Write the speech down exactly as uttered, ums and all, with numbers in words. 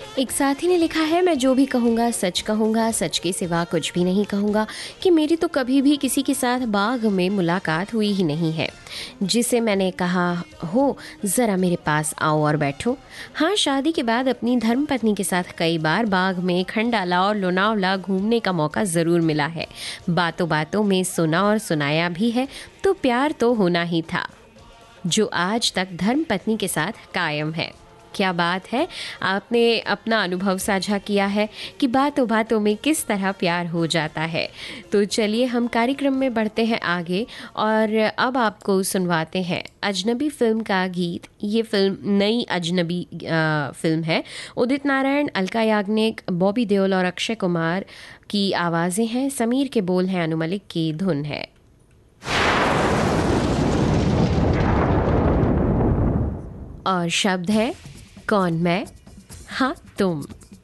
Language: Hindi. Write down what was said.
एक साथी ने लिखा है, मैं जो भी कहूँगा सच कहूँगा, सच के सिवा कुछ भी नहीं कहूँगा कि मेरी तो कभी भी किसी के साथ बाग में मुलाकात हुई ही नहीं है जिसे मैंने कहा हो ज़रा मेरे पास आओ और बैठो। हाँ, शादी के बाद अपनी धर्मपत्नी के साथ कई बार बाग में खंडाला और लोनावला घूमने का मौका ज़रूर मिला है। बातों बातों में सुना और सुनाया भी है, तो प्यार तो होना ही था जो आज तक धर्मपत्नी के साथ कायम है। क्या बात है, आपने अपना अनुभव साझा किया है कि बातों बातों में किस तरह प्यार हो जाता है। तो चलिए हम कार्यक्रम में बढ़ते हैं आगे और अब आपको सुनवाते हैं अजनबी फिल्म का गीत। ये फिल्म नई अजनबी आ, फिल्म है। उदित नारायण, अलका याग्निक, बॉबी देओल और अक्षय कुमार की आवाज़ें हैं। समीर के बोल हैं, अनु मलिक की धुन है और शब्द है कौन मैं, हाँ तुम।